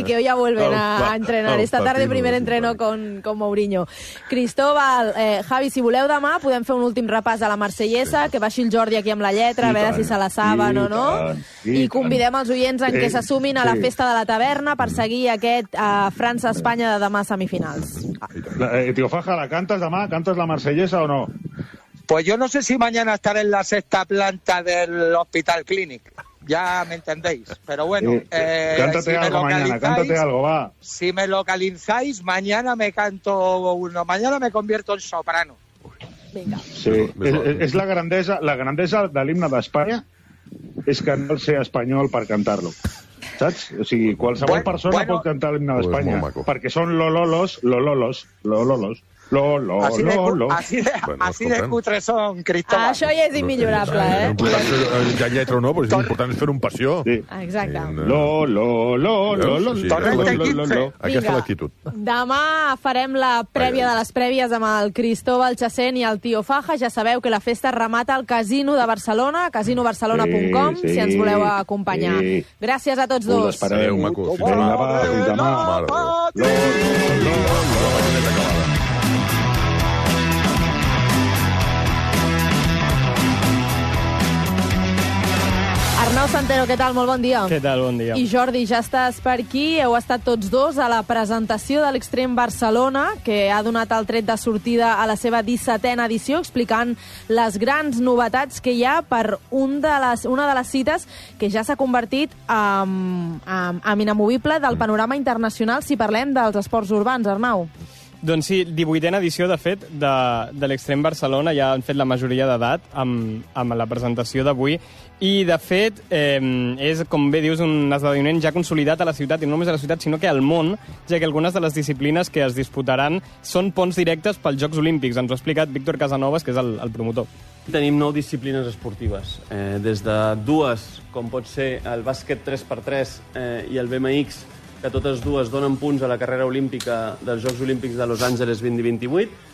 que hoy ya vuelven a entrenar. Esta tarde primer entreno con Mourinho. Cristóbal, Javi, si voleu demà podem fer un últim repàs de la Marsellesa, que baixi el Jordi aquí amb la lletra, a veure si se la saben o no. I convidem els oients en què se sumin a la festa de la taverna per seguir aquest França-Espanya de demà semifinals. Tío Faja, ¿la cantas demà? ¿Cantas la Marsellesa o no? Pues yo no sé si mañana estaré en la 6ª planta del Hospital Clinic. Ya me entendéis. Pero bueno, cántate si algo mañana, cántate algo, va. Si me localizáis, mañana me canto uno. Mañana me convierto en soprano. Vinga. Sí, és la grandesa de l'himne d'Espanya és que no ser espanyol per cantar-lo. Saps? O sigui, qualsevol persona pot cantar l'himne d'Espanya, perquè són lololos. Así de cutres son, Cristóbal. Això ja és immillorable, Ja lletra o no, però l'important és fer un passió. Exacte. Aquesta l'actitud. Demà farem la prèvia de les prèvies amb el Cristóbal Chacén i el Tío Faja. Ja sabeu que la festa remata al Casino de Barcelona, casinobarcelona.com, si ens voleu acompanyar. Gràcies a tots dos. Adéu, maco. Fins demà. Arnau Santero, què tal? Molt bon dia. Què tal? Bon dia. I Jordi, ja estàs per aquí. Heu estat tots dos a la presentació de l'Extrem Barcelona, que ha donat el tret de sortida a la seva 17a edició, explicant les grans novetats que hi ha per una de les cites que ja s'ha convertit en inamovible del panorama internacional si parlem dels esports urbans, Arnau. Doncs sí, 18a edició, de fet, de l'Extrem Barcelona. Ja han fet la majoria d'edat amb la presentació d'avui. I, de fet, és, com bé dius, un esdeveniment ja consolidat a la ciutat, i no només a la ciutat, sinó que al món, ja que algunes de les disciplines que es disputaran són ponts directes pels Jocs Olímpics. Ens ho ha explicat Víctor Casanovas, que és el promotor. Tenim 9 disciplines esportives, des de dues, com pot ser el bàsquet 3x3 i el BMX, que totes dues donen punts a la carrera olímpica dels Jocs Olímpics de Los Angeles 2028,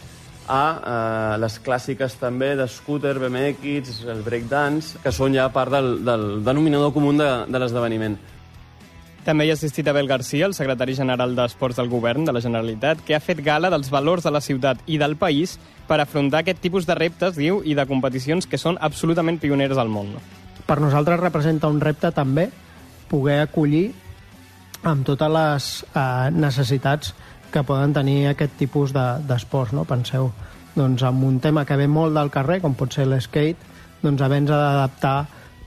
a les clàssiques també d'escúter, BMX, el breakdance, que són ja part del denominador comú de l'esdeveniment. També hi ha assistit Abel García, el secretari general d'Esports del Govern de la Generalitat, que ha fet gala dels valors de la ciutat i del país per afrontar aquest tipus de reptes, diu, i de competicions que són absolutament pioneres al món. Per nosaltres representa un repte també poder acollir amb totes les necessitats que poden tenir aquest tipus d'esports, no? Penseu, doncs, amb un tema que ve molt del carrer, com pot ser l'skate, doncs haver-nos d'adaptar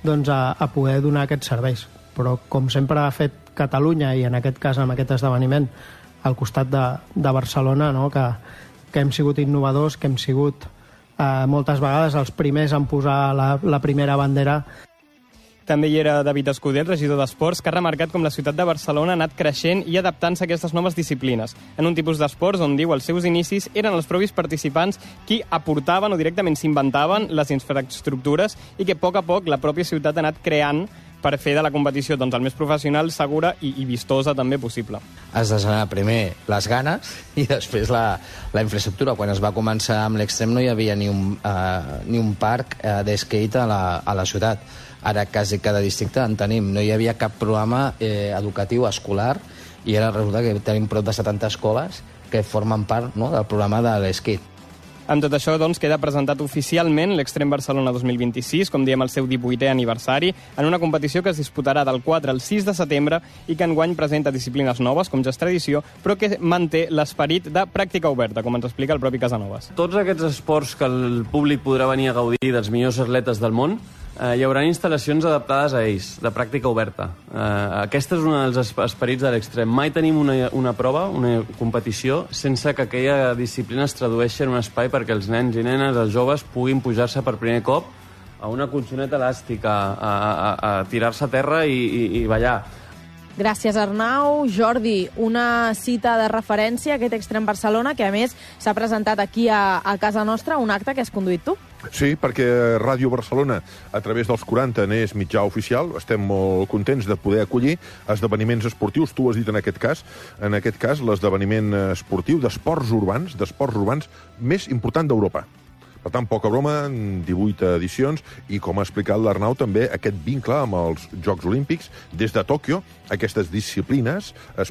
a poder donar aquests serveis. Però, com sempre ha fet Catalunya, i en aquest cas, amb aquest esdeveniment, al costat de Barcelona, no? que hem sigut innovadors, que hem sigut moltes vegades els primers en posar la primera bandera. També hi era David Escudel, regidor d'Esports, que ha remarcat com la ciutat de Barcelona ha anat creixent i adaptant-se a aquestes noves disciplines, en un tipus d'esports on, diu, els seus inicis eren els propis participants qui aportaven o directament s'inventaven les infraestructures i que a poc la pròpia ciutat ha anat creant per fer de la competició el més professional, segura i vistosa també possible. Has de generar primer les ganes i després la infraestructura. Quan es va començar amb l'Extrem no hi havia ni un parc d'skate a la ciutat. Ara quasi cada districte en tenim. No hi havia cap programa educatiu escolar i ara resulta que tenim prop de 70 escoles que formen part, no, del programa de l'skate. Amb tot això, doncs, queda presentat oficialment l'Extrem Barcelona 2026, com diem el seu 18è aniversari, en una competició que es disputarà del 4 al 6 de setembre i que enguany presenta disciplines noves, com ja és tradició, però que manté l'esperit de pràctica oberta, com ens explica el propi Casanovas. Tots aquests esports que el públic podrà venir a gaudir dels millors atletes del món, hi haurà instal·lacions adaptades a ells, de pràctica oberta. Aquest és un dels esperits de l'Extrem. Mai tenim una prova, una competició, sense que aquella disciplina es tradueixi en un espai perquè els nens i nenes, els joves, puguin pujar-se per primer cop a una colxoneta elàstica, a tirar-se a terra i ballar. Gràcies, Arnau. Jordi, una cita de referència, aquest Extrem Barcelona, que a més s'ha presentat aquí a casa nostra, un acte que has conduït tu. Sí, perquè Ràdio Barcelona, a través dels 40, n'és mitjà oficial. Estem molt contents de poder acollir esdeveniments esportius. Tu ho has dit en aquest cas, l'esdeveniment esportiu d'esports urbans més important d'Europa. Per tant, poca broma, 18 edicions, i com ha explicat l'Arnau també, aquest vincle amb els Jocs Olímpics, des de Tòquio, aquestes disciplines